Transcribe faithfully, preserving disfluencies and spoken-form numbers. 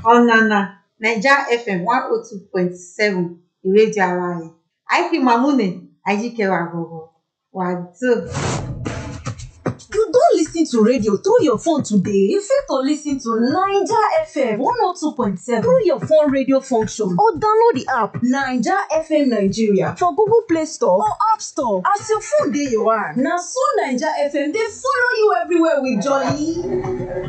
ọ̀nànà naija f m one oh two point seven ìrédíò ara ẹ̀ àìkí mamune àyíkẹwà gbọ̀ngàn wàdó. You don lis ten to radio through your phone today? You fit to lis ten to Naija F M one oh two point seven through your phone radio function or download the app Naija F M Nigeria for Google Play Store or App Store. As your phone dey your hand, na so Naija F M dey follow you everywhere with jolly.